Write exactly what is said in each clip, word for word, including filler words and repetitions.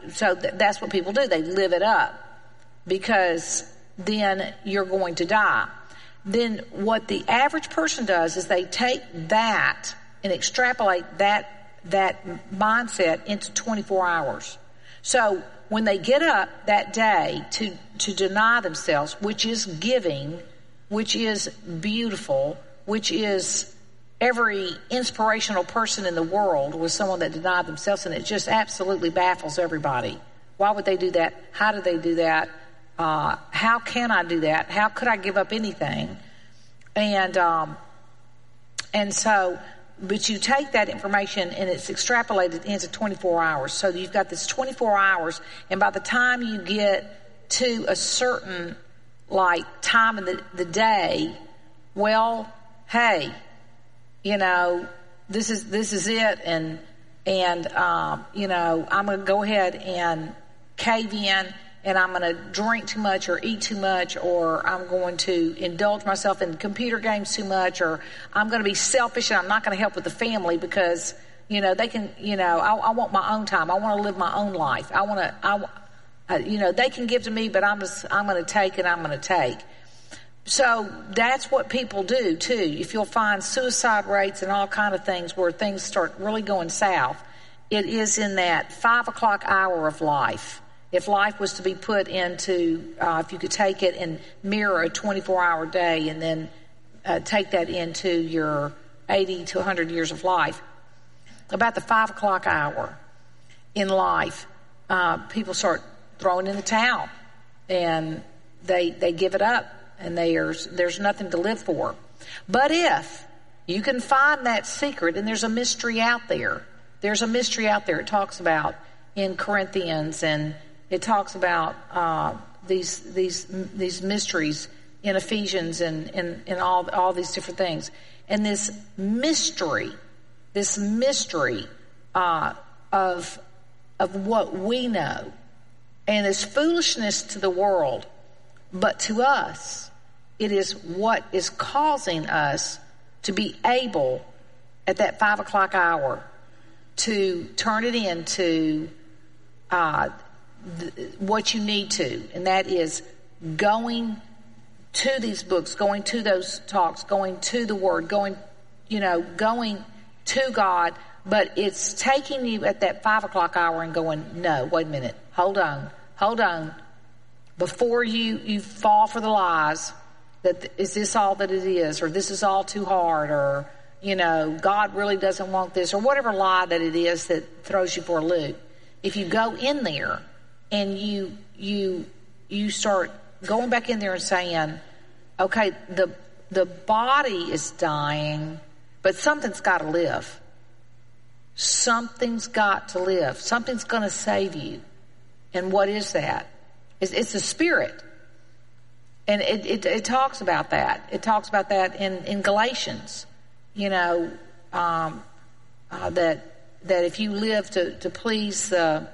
so th- that's what people do. They live it up because then you're going to die. Then what the average person does is they take that and extrapolate that that mindset into twenty-four hours. So when they get up that day to, to deny themselves, which is giving, which is beautiful, which is every inspirational person in the world was someone that denied themselves, and it just absolutely baffles everybody. Why would they do that? How do they do that? Uh, how can I do that? How could I give up anything? And, um, and so, but you take that information and it's extrapolated into twenty-four hours. So you've got this twenty-four hours, and by the time you get to a certain, like, time in the, the day, well, hey, you know, this is, this is it. And, and, um, you know, I'm going to go ahead and cave in, and I'm going to drink too much or eat too much, or I'm going to indulge myself in computer games too much, or I'm going to be selfish and I'm not going to help with the family because, you know, they can, you know, I, I want my own time. I want to live my own life. I want to, I, uh, you know, they can give to me, but I'm just, I'm going to take and I'm going to take. So that's what people do too. If you'll find suicide rates and all kind of things where things start really going south, it is in that five o'clock hour of life. If life was to be put into, uh, if you could take it and mirror a twenty-four hour day and then uh, take that into your eighty to one hundred years of life, about the five o'clock hour in life, uh, people start throwing in the towel and they they give it up, and there's there's nothing to live for. But if you can find that secret, and there's a mystery out there, there's a mystery out there. It talks about in Corinthians, and it talks about uh, these these these mysteries in Ephesians, and in and all all these different things. And this mystery, this mystery uh, of of what we know, and is foolishness to the world, but to us, it is what is causing us to be able at that five o'clock hour to turn it into uh, th- what you need to, and that is going to these books, going to those talks, going to the Word, going, you know, going to God. But it's taking you at that five o'clock hour and going, no, wait a minute, hold on, hold on. Before you, you fall for the lies that th- is this all that it is, or this is all too hard, or, you know, God really doesn't want this, or whatever lie that it is that throws you for a loop. If you go in there and you, you, you start going back in there and saying, okay, the, the body is dying, but something's got to live. Something's got to live. Something's going to save you. And what is that? It's, it's the Spirit. And it, it, it talks about that. It talks about that in, in Galatians. You know, um, uh, that that if you live to, to please the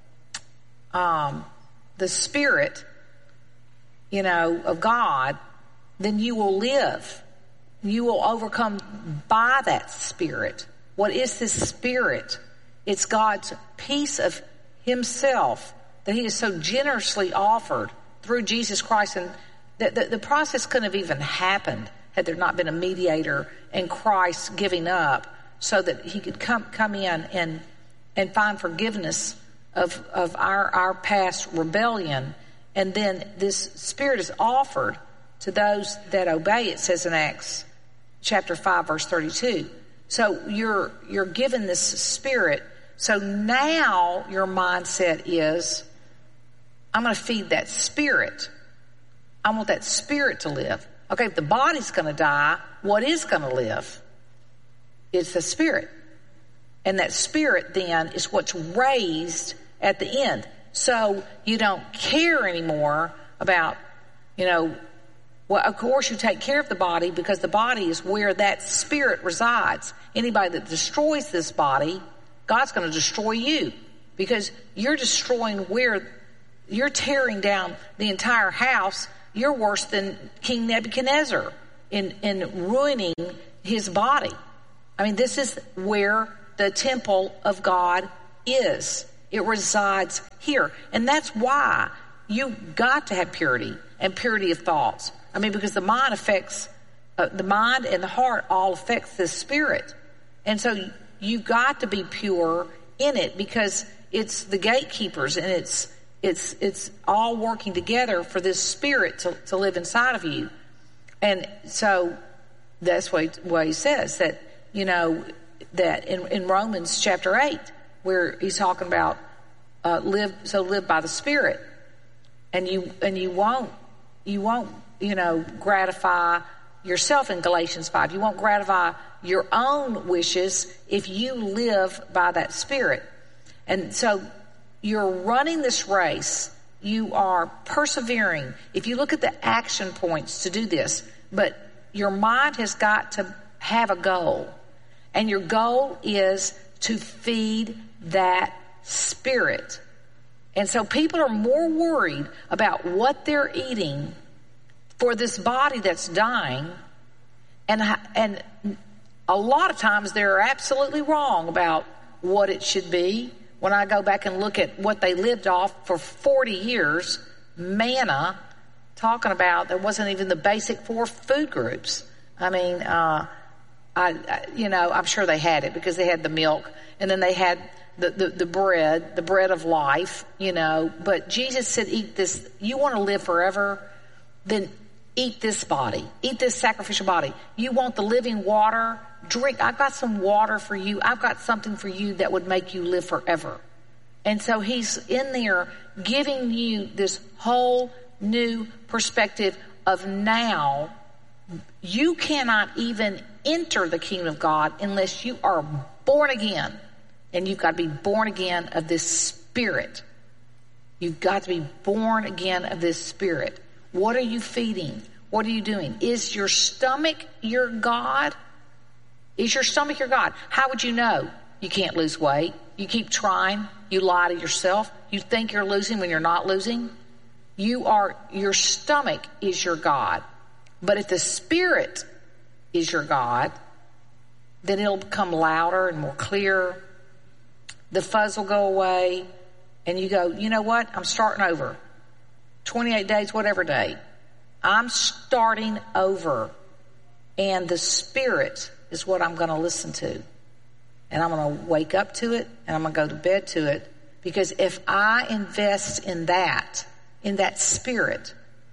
um, the Spirit, you know, of God, then you will live. You will overcome by that Spirit. What is this Spirit? It's God's piece of Himself that He has so generously offered through Jesus Christ. And the, the, the process couldn't have even happened had there not been a mediator and Christ giving up so that He could come come in and and find forgiveness of, of our, our past rebellion. And then this Spirit is offered to those that obey, it says in Acts chapter five, verse thirty-two. So you're you're given this Spirit. So now your mindset is, I'm going to feed that Spirit. I want that Spirit to live. Okay, if the body's going to die, what is going to live? It's the Spirit. And that Spirit then is what's raised at the end. So you don't care anymore about, you know, well, of course you take care of the body because the body is where that Spirit resides. Anybody that destroys this body, God's going to destroy you because you're destroying where you're tearing down the entire house. You're worse than King Nebuchadnezzar in, in ruining his body. I mean, this is where the temple of God is. It resides here. And that's why you got to have purity and purity of thoughts. I mean, because the mind affects, uh, the mind and the heart all affects the spirit. And so you got to be pure in it because it's the gatekeepers and it's, it's, it's all working together for this spirit to, to live inside of you. And so that's what, what he says that, you know, that in, in Romans chapter eight, where he's talking about, uh, live, so live by the Spirit. And you, and you won't, you won't, you know, gratify yourself in Galatians five. You won't gratify your own wishes if you live by that Spirit. And so you're running this race. You are persevering. If you look at the action points to do this, but your mind has got to have a goal. And your goal is to feed that spirit. And so people are more worried about what they're eating for this body that's dying. And, and a lot of times they're absolutely wrong about what it should be. When I go back and look at what they lived off for forty years, manna, talking about there wasn't even the basic four food groups. I mean, uh, I, I, you know, I'm sure they had it because they had the milk and then they had the, the, the bread, the bread of life, you know. But Jesus said, eat this. You want to live forever? Then eat this body. Eat this sacrificial body. You want the living water? Drink. I've got some water for you. I've got something for you that would make you live forever. And so he's in there giving you this whole new perspective of now. You cannot even enter the kingdom of God unless you are born again. And you've got to be born again of this spirit. You've got to be born again of this spirit. What are you feeding? What are you doing? Is your stomach your God? Is your stomach your God? How would you know? You can't lose weight. You keep trying. You lie to yourself. You think you're losing when you're not losing. You are, your stomach is your God. But if the spirit is your God, then it'll become louder and more clear. The fuzz will go away. And you go, you know what? I'm starting over. twenty-eight days, whatever day. I'm starting over. And the spirit is what I'm going to listen to. And I'm going to wake up to it and I'm going to go to bed to it. Because if I invest in that, in that spirit,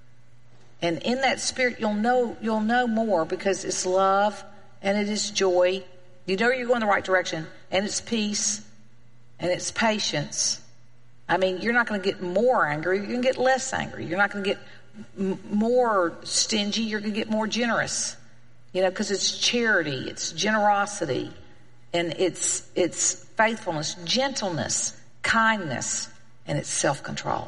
and in that spirit you'll know, you'll know more because it's love and it is joy. You know you're going the right direction, and it's peace and it's patience. I mean, you're not going to get more angry. You're going to get less angry. You're not going to get m- more stingy. You're going to get more generous. You know, because it's charity, it's generosity, and it's it's faithfulness, gentleness, kindness, and it's self-control.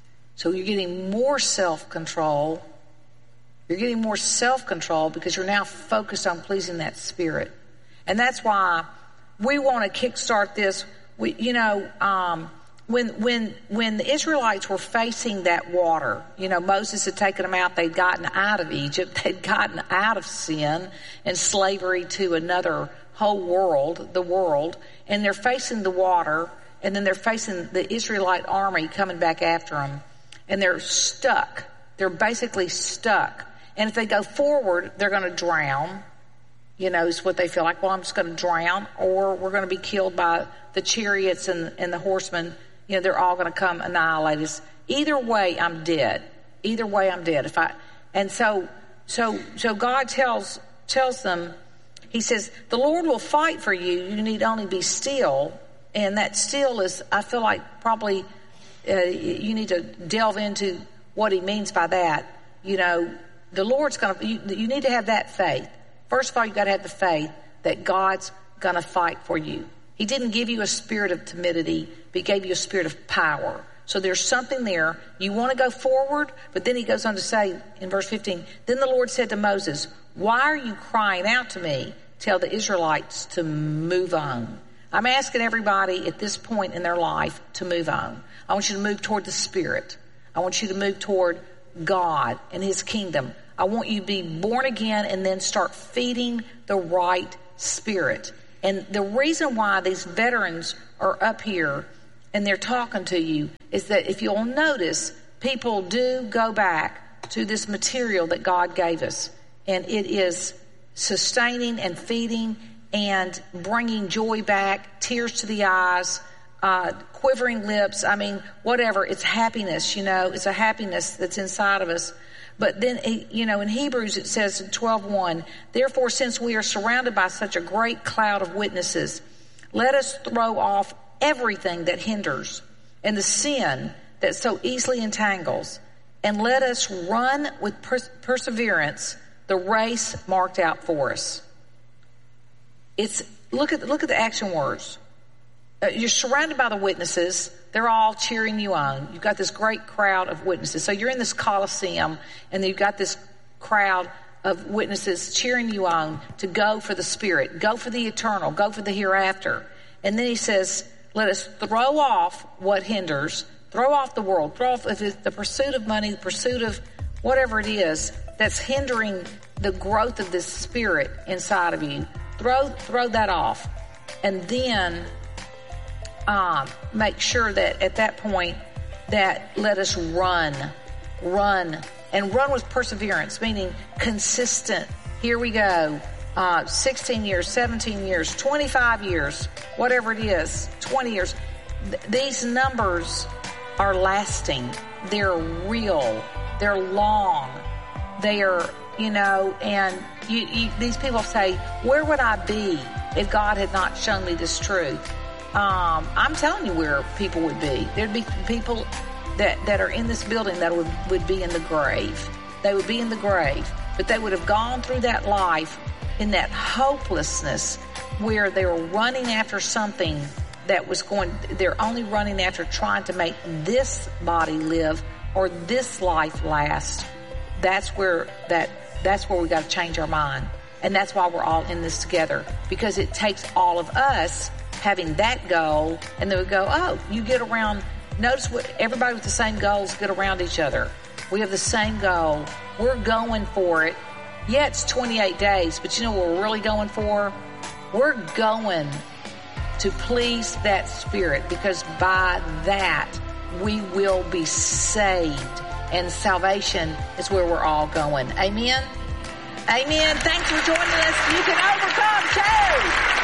So you're getting more self-control. You're getting more self-control because you're now focused on pleasing that spirit. And that's why we want to kickstart this. We, you know, um, when when when the Israelites were facing that water, you know, Moses had taken them out. They'd gotten out of Egypt. They'd gotten out of sin and slavery to another whole world, the world. And they're facing the water, and then they're facing the Israelite army coming back after them. And they're stuck. They're basically stuck. And if they go forward, they're going to drown. You know, is what they feel like. Well, I'm just going to drown, or we're going to be killed by the chariots and, and the horsemen. You know, they're all going to come annihilate us. Either way, I'm dead. Either way, I'm dead. If I, and so, so, so God tells tells them, He says, the Lord will fight for you. You need only be still. And that still is, I feel like probably uh, you need to delve into what He means by that. You know, the Lord's going to. You, you need to have that faith. First of all, you got to have the faith that God's going to fight for you. He didn't give you a spirit of timidity, but He gave you a spirit of power. So there's something there. You want to go forward, but then He goes on to say in verse fifteen, then the Lord said to Moses, why are you crying out to me? Tell the Israelites to move on. I'm asking everybody at this point in their life to move on. I want you to move toward the Spirit. I want you to move toward God and His kingdom. I want you to be born again and then start feeding the right spirit. And the reason why these veterans are up here and they're talking to you, is that if you'll notice, people do go back to this material that God gave us. And it is sustaining and feeding and bringing joy back, tears to the eyes, uh, quivering lips. I mean, whatever. It's happiness, you know. It's a happiness that's inside of us. But then, you know, in Hebrews it says in twelve one, therefore, since we are surrounded by such a great cloud of witnesses, let us throw off everything that hinders and the sin that so easily entangles, and let us run with pers- perseverance the race marked out for us. It's look at look at the action words. Uh, you're surrounded by the witnesses. They're all cheering you on. You've got this great crowd of witnesses. So you're in this Colosseum, and you've got this crowd of witnesses cheering you on to go for the Spirit, go for the eternal, go for the hereafter. And then he says, let us throw off what hinders, throw off the world, throw off if it's the pursuit of money, the pursuit of whatever it is that's hindering the growth of this Spirit inside of you. Throw throw that off. And then um, make sure that at that point that let us run, run, and run with perseverance, meaning consistent. Here we go. Uh, sixteen years, seventeen years, twenty-five years, whatever it is, twenty years. Th- these numbers are lasting. They're real. They're long. They are, you know, and you, you, these people say, where would I be if God had not shown me this truth? Um, I'm telling you where people would be. There'd be people that, that are in this building that would, would be in the grave. They would be in the grave, but they would have gone through that life in that hopelessness where they were running after something that was going, they're only running after trying to make this body live or this life last. That's where that, that's where we got to change our mind. And that's why we're all in this together, because it takes all of us having that goal, and then we go, oh, you get around, notice what everybody with the same goals get around each other. We have the same goal. We're going for it. Yeah, it's twenty-eight days, but you know what we're really going for? We're going to please that Spirit, because by that we will be saved, and salvation is where we're all going. Amen? Amen. Thanks for joining us. You can overcome too.